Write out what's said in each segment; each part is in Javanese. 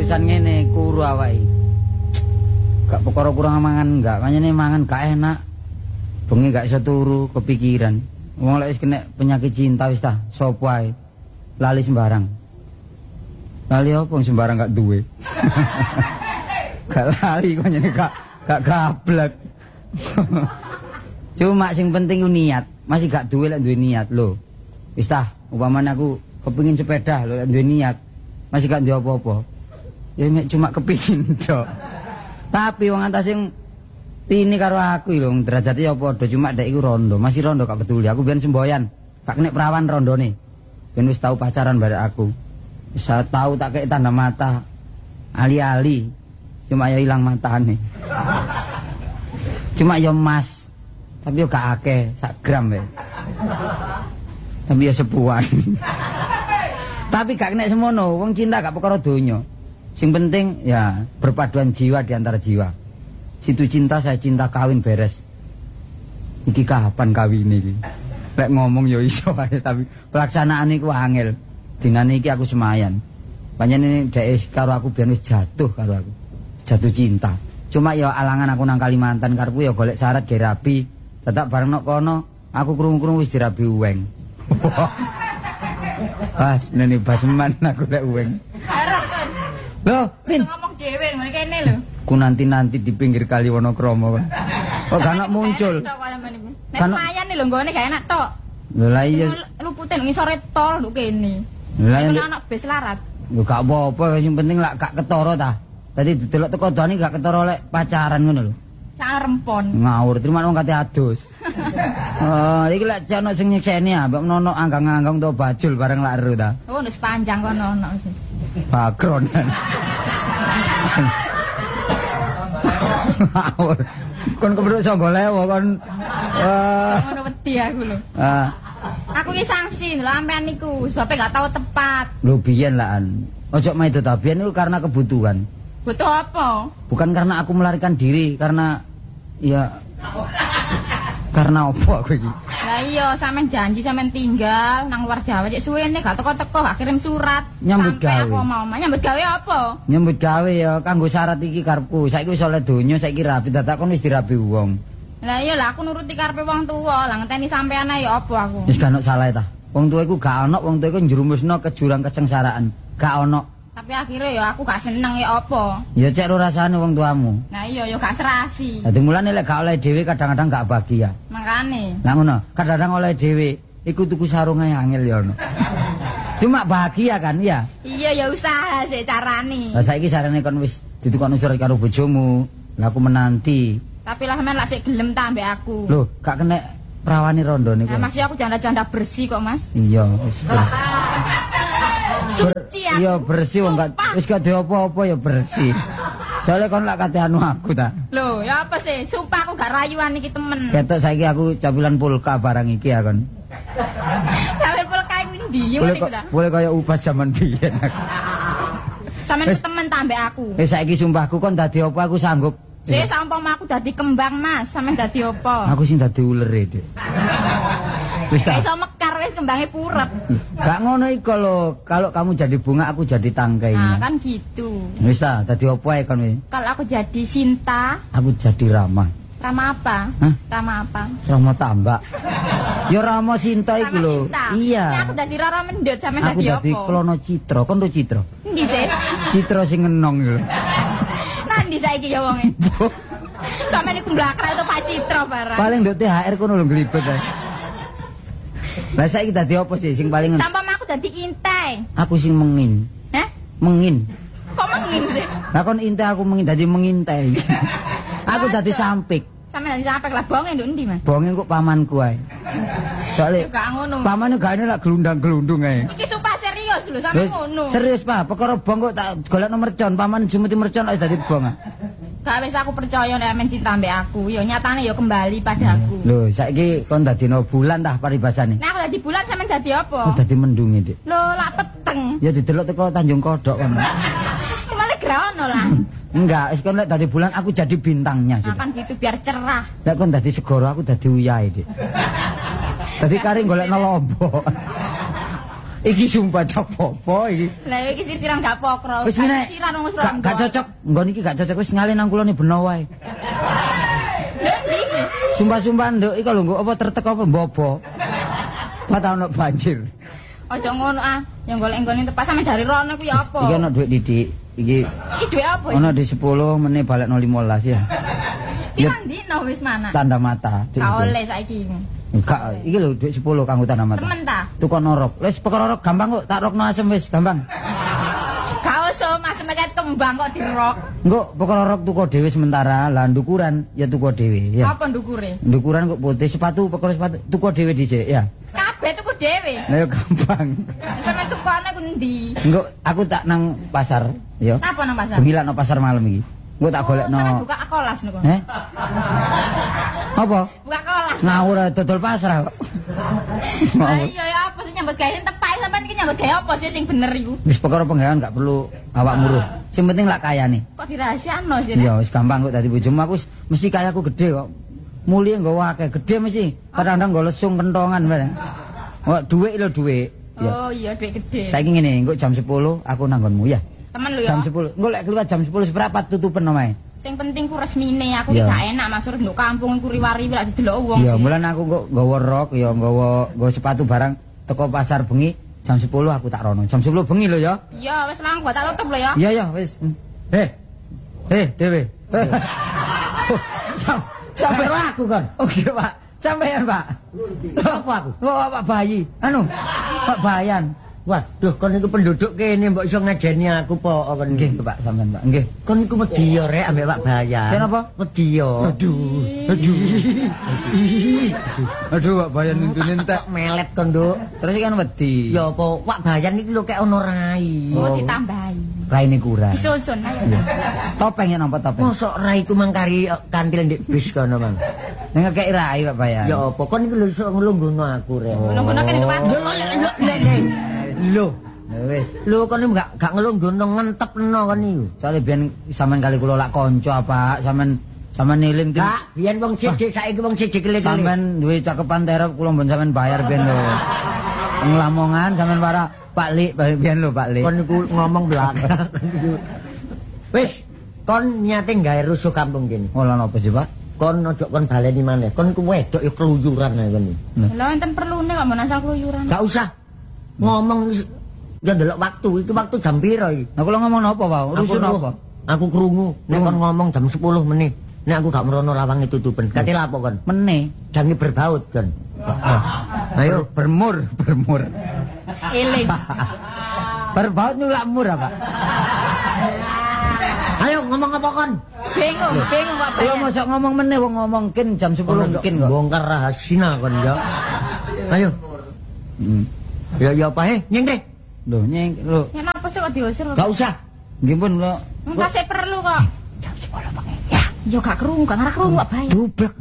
pisan ngene, kuru awake. Gak perkara kurang mangan enggak, makanya mangan gak enak. Bengi gak iso turu, kepikiran. Wong lek wis kena penyakit cinta wis ta, sopo ae. Lali sembarang. Lali apa sembarang gak duwe. Gak lali kok nyene gak gablek. Cuma sing penting ku niat. Masih gak duwe lek duwe niat lho. Wis ta, umpamane aku kepengin sepeda lho lek duwe niat. Masih gak duwe apa-apa. Ya cuma kepingin tok. Tapi wong antas sing tini karo aku lho derajate ya padha cuma dek iku rondo, masih rondo gak peduli. Aku biyen semboyan, gak kena perawan rondone. Ben wis tau pacaran barek aku. Wis tau tak kei tanda mata. Ali-ali. Cuma ya ilang matane. Cuma ya emas. Tapi yo gak akeh, sak gram wae. Tapi ya sepuan. Tapi gak kena semono, wong cinta gak perkara donya. Sing penting ya berpaduan jiwa di antara jiwa. Situ cinta saya cinta kawin beres. Iki kapan kawin iki? Lek ngomong ya iso ae tapi pelaksanaan iku angel. Dinane iki aku semayan. Panjenengan dhek karo aku biyen wis jatuh karo aku. Jatuh cinta. Cuma ya alangan aku nang Kalimantan karepku ya golek syarat ge rabi. Tetap bareng nok kono aku krungu-krungu wis dirabi uweng. Pas nene basman aku lek uweng. Loh, Min. Ngomong dhewe ngene kene lho. Ku nanti di pinggir kali Wonokromo kan. Kok gak muncul. Nek semayan lho nggone gak enak tok. Lho lah iya. Lupute nang isore tol lho kene. Lah nek ana bis larat. Lho gak apa-apa sing penting lak gak ketara ta. Tadi didelok teko dani gak ketara lek pacaran ngono lho. Sak rempon. Ngawur terima wong kate adus. Oh, iki lek ana sing nyekseni ah, mbok nono anggang-anggang to bajul bareng lak ero ta. Oh, wis panjang kono ono wis. Background. Ngawur. Kon kebruk sanggo lewo kon. Ngono wedi aku lho. Aku ki sanksi lho ampean niku sebabe gak tau tepat. Lho biyen lakan. Ojo maido ta biyen iku karena kebutuhan. Butuh apa? Bukan karena aku melarikan diri, karena ya karena apa aku iki? Lah iya, sampean janji sampean tinggal nang luar Jawa cek suwene gak teko-teko, gak kirim surat. Nyambut gawe. Aku mau nyambut gawe apa? Nyambut gawe ya kanggo syarat iki karepku. Saiki wis oleh donya, saiki rabi dadak kon wis dirabi wong. Lah iya lah aku nuruti karepe wong tuwa, lah ngenteni sampean ae ya apa aku. Wis gak ono salah ta. Wong tuwa iku gak ono, wong tuwa iku njerumusno ke jurang kesengsaraan. Gak ono. Tapi akhirnya ya aku gak seneng ya apa. Ya cek ro rasane wong tuamu. Nah iya ya gak serasi. Dadi mulane lek gak oleh dhewe kadang-kadang gak bahagia. Makane. Lah ngono, kadang-kadang oleh dhewe iku tuku sarunge angel ya ono. Cuma bahagia kan ya? Iya ya usaha sih carane. Lah saiki sarane kon wis ditukokno surat karo bojomu. Lah aku menanti. Tapi lah men lak sik gelem ta ambek aku. Loh, gak kena prawani rondo niku. Nah, masih aku janda-janda bersih kok, Mas. Iya, wis. Suci aku. Iya bersih wong gak wis gak apa-apa ya bersih. Soale kon lak kate anu aku ta. Loh, ya apa sih? Sumpah aku gak rayuan iki temen. Ketok saiki aku capilan pulka barang iki ya kon. Sampe pulka iku ndi yo niku ta? Boleh kaya ubas zaman biyen aku. Sampeyan temen ta ambek aku. Wis saiki sumpahku kon dadi apa aku sanggup. Sik sampama aku dadi kembang, Mas. Sampeyan dadi apa? Aku sing dadi ulere, Dik. Wis ta. Iso mekar wis kembange purep. Gak ngono iku lho. Kalau kamu jadi bunga aku jadi tangkai. Nah, kan gitu. Wis ta, dadi apa ae kon wis? Kalau aku jadi Sinta, Aku jadi Rama. Rama apa? Hah? Rama apa? Rama tambak. Ya Rama Sinta iku lho. Iya. Nah, aku dadi Rara Mendut sampeyan Aku dadi apa? dadi Klono Citra. Kon ro Citra. Endi sih? Citra sing ngenong iku lho. Nandi saiki ya wonge. Sampeyan iku mblakrak itu Pak Citra barang. Paling nduk THR kono lho glibet ae. Lah saiki dadi apa sih sing paling Sampama aku dadi Intai. Aku sing mengin. Hah? Mengin. Kok mengin sih? Lah kon intai aku mengin dadi mengintai. Aku dadi sampik. Sampeyan dadi sampek lah bonge nduk endi, Mas? Bonge kok pamanku ae. Soale Gak ngono. pamane gak ini lak gelundang-gelundung ae. Iki sumpah serius lho sampe Wis, ngono. serius Pak, perkara bong kok tak golekno mercon, paman jumuti mercon wis dadi bong. Gak wis aku percaya nek men cinta mbek aku. Ya nyatane ya kembali padaku. Lho, saiki kon dadino bulan tah paribasane. Nek aku dadi bulan sampeyan dadi apa? Aku dadi mendunge, Dik. Lho, lak peteng. Ya didelok teko Tanjung Kodok kon. Malah graono lah. Enggak, wis kon lek dadi bulan aku jadi bintangnya. Nah, kan gitu biar cerah. Lek kon dadi segara aku dadi uyahe, Dik. Dadi kari golekno lombok. Iki sumpah copo iki. Lah iki sisiran gak pokro. Wis ngene. Sisiran wis Gak cocok. Nggon iki gak cocok wis ngali nang kulone beno wae. Sumpah-sumpah nduk iki lho apa tertek apa mbobo. Apa ta ono banjir. Aja ngono ah. Yang golek nggone tepas sampe jari rono ku ya apa? Iki ono dhuwit didik. Iki dhuwit apa iki? Ono di 10 meneh balekno 15 ya. Pirang dino wis mana? Tanda mata. Ka oleh saiki. Enggak, iki lho dhuwit 10 kanggo tanda mata. Temen ta? Tukon norok. Wis perkara rok gampang kok, tak rokno asem wis gampang. Gak usah masem ket kembang kok dirok. Engko perkara rok tuku dhewe sementara, lah ndukuran ya tuku dhewe ya. Apa ndukure? Ndukuran kok putih, sepatu perkara sepatu tuku dhewe dhisik ya. Kabeh tuku dhewe. Lah yo gampang. Sampe tukane ku ndi? Engko aku tak nang pasar ya. Apa nang pasar? Gemilan nang pasar malam iki. Engko tak golekno. Sampe buka kelas niku. Apa? Buka kelas. Ngawur dodol pasar kok. Lah iya ya apa sih nyambut gawe tepak sampean iki nyambut gawe apa sih sing bener iku? Wis perkara penggawean gak perlu awak muruh. Sing penting lak kayane. Kok dirahasiakno sih? Ya wis gampang kok dadi bojomu aku mesti kayaku gede kok. Mulie nggawa akeh gede mesti. Kadang-kadang nggo lesung kentongan bareng. Oh, dhuwit lho dhuwit. Oh iya dhuwit gede. Saiki ngene, engko jam 10 aku nang nggonmu ya. Temen lho ya. Jam 10. Engko lek keluar jam 10 seprapat tutupen omahe. Sing penting ku resmine, aku gak enak masuk nduk kampung iku riwari lak didelok wong Ya, sih. mulan aku kok nggawa rok ya nggawa sepatu barang teko pasar bengi jam 10 aku tak rono. Jam 10 bengi lho ya. Iya, wis lang gua tak tutup lho ya. Iya wis. Dewe. Sampai aku kan. Oke, Pak. Sampean, Pak. Apa aku? Oh, Pak Bayi. Anu, Pak Bayan. Waduh, kon iku penduduk kene mbok iso ngajeni aku po kon. Nggih, Pak, sampean, Pak. Nggih. Kon iku wedi yo rek ambek Pak Bayan. Kenapa? Wedi yo. Aduh, Pak Bayan nuntune entek melet kon, Nduk. Terus kan wedi. Ya apa Pak Bayan iki lho kek ono rai. Oh, ditambahi. Raine kurang. Disusun ayo. Topeng ya nampa topeng. Mosok rai ku mangkari kantil ndek bis kono, Mang. Nek kek rai Pak Bayan. Ya apa kon iki lho iso nglungguhno aku rek. Nglungguhno kene kuwi. Lho. Wis. Lho kon gak nglungguhno ngentepno kon iku. Soale biyen sampean kali kula lak kanca apa sampean niling Kak, biyen wong sithik saiki wong sithik kele-kele. sampean duwe cakepan terop kula mbon sampean bayar biyen lho. Wong Lamongan sampean para Pak Lik biyen lho Pak Lik. Kon niku ngomong belakang. Wis, kon nyate gawe rusuh kampung kene. Oh, lha napa sih, Pak? Kon ojo kon baleni maneh. Kon ku wedok ya keluyuran ae kon. Lha enten perlune kok men asal keluyuran. Gak usah. Ngomong ya ndelok waktu, itu waktu jam piro iki? Nah, kula ngomong apa, Pak? Rusun apa? Aku krungu nek kon ngomong jam 10 menit. Nek aku gak merono lawange tutupen. Kate lapo kon? Meneh. Jange berbaut kon. Ayo bermur. Eling. Berbaut nyulak mur apa? Ayo ngomong apa kon? Bingung Pak Kalau Bayan. mosok ngomong meneh wong ngomong kin jam 10 mungkin kok. Bongkar rahasia kon ya. Ayo. Ya apa nyeng deh. Loh, lho. Ya napa sih kok diusir? Gak usah. Nggih pun lho. Enggak sih perlu kok. Jam 10 bengi. Ya, Yo gak krungu, gak ngarep krungu Pak Bayan. dublek.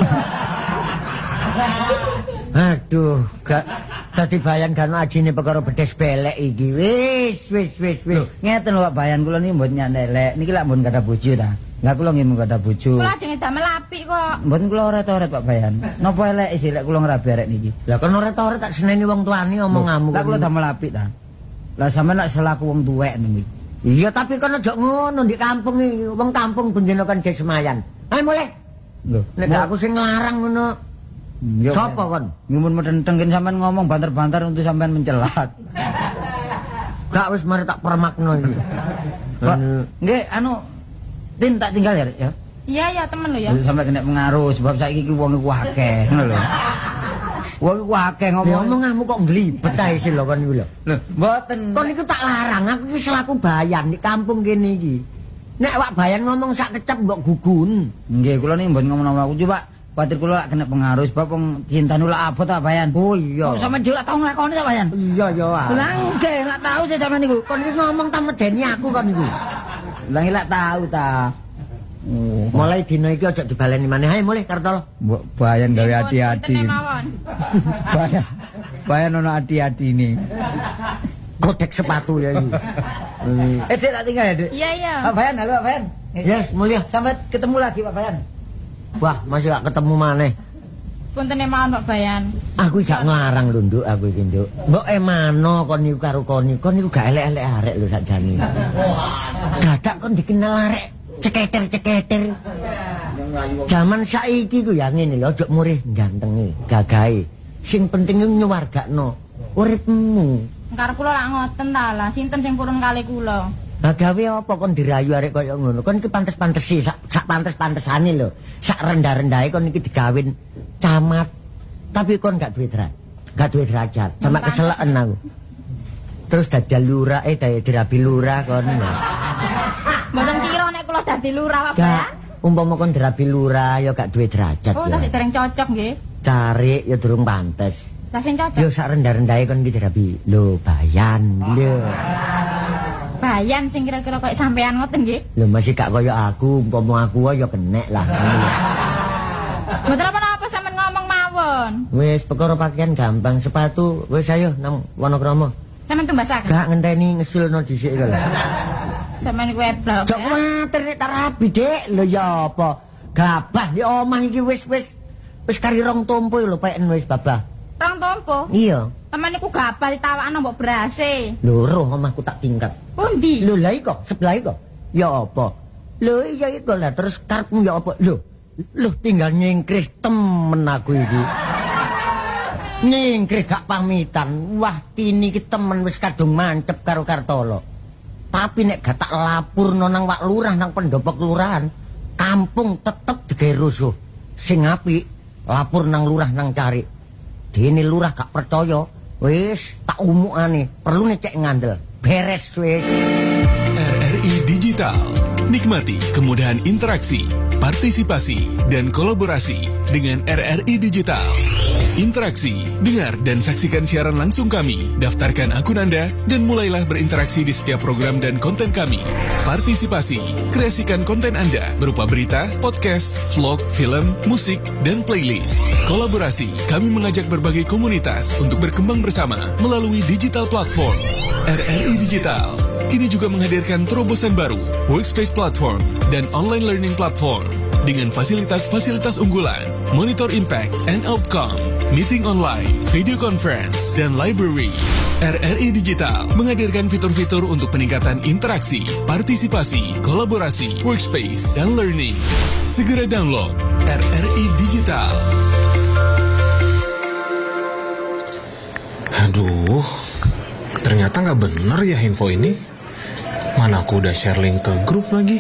Aduh, gak tadi bayan kan ajine perkara bedes belek iki. Wis. Ngeten lho Pak Bayan, kula niki mboten nyandelek. Niki lak mboten kada bojo ta. Lah kula nggih mboten kada bojo. Kula ajeng damel apik kok. Mboten kula oret-oret Pak Bayan. Napa elek sih lek kula ngrabi arek niki? Lah kon ora tak seneni wong tuane omonganmu. Lah kula damel apik ta. Lah sampean lak selaku wong tuwek niki. Iya, tapi kon aja ngono di kampung iki. Wong kampung benjene kan ge semayan. Ayo mulai. Lho, Nek aku sing nglarang ngono. Sopo kon? Ngimun medentengin sampean ngomong banter-banter untuk sampean mencelat. Gak wis mari tak permakno iki. Pak, nggih anu Tin tak tinggal ya. Iya temen lho ya. Sampai kena pengaruh sebab saiki iki wong iku akeh, ngono lho. Wong iku akeh ngomong. Omonganmu kok nglibet ae sih lho kon iku lho. Lho, mboten. Kon iku tak larang, aku iki selaku bayan di kampung kene iki. Nek wak bayan ngomong sak kecap mbok gugun. Nggih, kula niki mboten ngomong aku coba kuwatir kula lak kena pengaruh sebab wong cintane lak abot ta Bayan. Oh iya. Kok sampean dhewe lak tau nglakoni ta Bayan? Iya ya. Lah nggih, lak tau sih sampean niku. Kon iki ngomong ta medeni aku kon niku. Lah lak tau ta. Oh, mulai dina iki aja dibaleni maneh. Ayo mulai Kartol. Bayan gawe ati-ati. Bayan. Bayan ono ati-ati ini. Kodek sepatu ya iki. Dek tak tinggal ya, Dek. Iya. Pak Bayan, halo Pak Bayan. Yes, mulia. Sampai ketemu lagi Pak Bayan. Wah, masih gak ketemu maneh. Puntene mawon Mbok Bayan. Aku gak nglarang lho Nduk, aku iki Nduk. Mbok emano kon niku karo kon niku gak elek-elek arek lho sakjane. Dadak kon dikenal arek ceketer-ceketer. Zaman saiki ku ya ngene lho, ojo murih gantenge, gagahe. Sing penting nyuwargakno uripmu. Karep kula lak ngoten ta lah, sinten sing purun kali kula. Lah gawe apa kon dirayu arek koyo ngono? Kon iki pantes-pantesi, sak pantes-pantesane lho. Sak rendah-rendahe kon iki digawin camat. Tapi kon gak duwe derajat. Sama keseleken aku. Terus dadi lurah dirabi lurah kon. Mboten kira nek kula dadi lurah apa ya? Umpama kon dirabi lurah ya gak duwe derajat. Oh, tasik dereng cocok nggih. Cari ya durung pantes. Lah sing cocok. Yo sak rendah-rendahe kon iki dirabi lho Bayan lho. Bayan sing kira-kira koyo sampean ngoten nggih. Lho masih gak koyo aku, umpama aku ya kenek lah. Mboten apa-apa sampean ngomong mawon. Wis perkara pakaian gampang, sepatu wis ayo nang Wonokromo. Sampeyan tumbasaken. Gak ngenteni ngesulno dhisik kok. Sampeyan iku eblok. Jok mater nek tarabi, Dik. Lho ya apa? Gabah di omah iki wis kari rong tompo lho peken wis babah. Rong tompo? Iya. Sampeyan niku gabah ditawakno mbok berase. Lho roh omahku tak tingkat. Pundi? Lho lha iko sebelah iko. Ya apa? Lho iya iko lah terus karepmu ya apa? Lho tinggal nyingkrih temen aku iki. Nyingkrih gak pamitan. Wah tini ki temen wis kadung mancep karo Kartolo. Tapi nek gak tak lapurno nang Wak Lurah nang pendopo kelurahan, kampung tetep digawe rusuh. Sing apik lapor nang lurah nang cari. Dene lurah gak percaya, wis tak umukane, perlu cek ngandel. Beres wis. RRI Digital. Nikmati kemudahan interaksi, partisipasi, dan kolaborasi dengan RRI Digital. Interaksi, dengar dan saksikan siaran langsung kami, daftarkan akun Anda, dan mulailah berinteraksi di setiap program dan konten kami. Partisipasi, kreasikan konten Anda berupa berita, podcast, vlog, film, musik, dan playlist. Kolaborasi, kami mengajak berbagai komunitas untuk berkembang bersama melalui digital platform. RRI Digital kini juga menghadirkan terobosan baru, workspace platform, dan online learning platform. Dengan fasilitas-fasilitas unggulan, monitor impact and outcome, meeting online, video conference, dan library. RRI Digital menghadirkan fitur-fitur untuk peningkatan interaksi, partisipasi, kolaborasi, workspace, dan learning. Segera download RRI Digital. Aduh, ternyata nggak bener ya info ini. Mana aku udah share link ke grup lagi.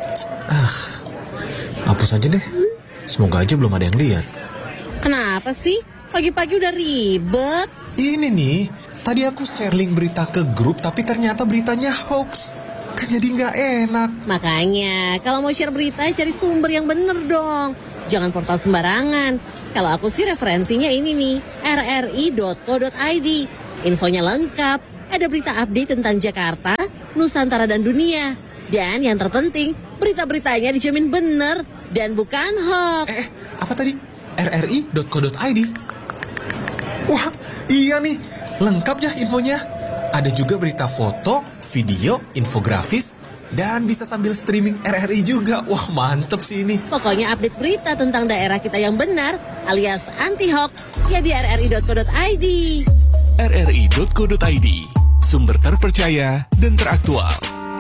Hapus aja deh. Semoga aja belum ada yang lihat. Kenapa sih? Pagi-pagi udah ribet. Ini nih, tadi aku share link berita ke grup tapi ternyata beritanya hoax. Kan jadi nggak enak. Makanya, kalau mau share berita cari sumber yang bener dong. Jangan portal sembarangan. Kalau aku sih referensinya ini nih, rri.co.id. Infonya lengkap. Ada berita update tentang Jakarta, Nusantara, dan dunia. Dan yang terpenting, berita-beritanya dijamin bener dan bukan hoax. Apa tadi? rri.co.id. Wah, iya nih. Lengkap ya infonya. Ada juga berita foto, video, infografis, dan bisa sambil streaming RRI juga. Wah, mantep sih ini. Pokoknya update berita tentang daerah kita yang benar, alias anti-hoax, ya di rri.co.id. rri.co.id, sumber terpercaya dan teraktual.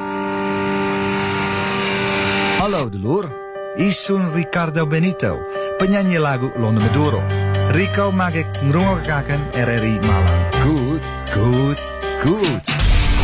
Halo dulur, isun Ricardo Benito, penyanyi lagu Londo Maduro. Rico mag ik ngrungokkaken RRI Malang. Goed, goed, goed.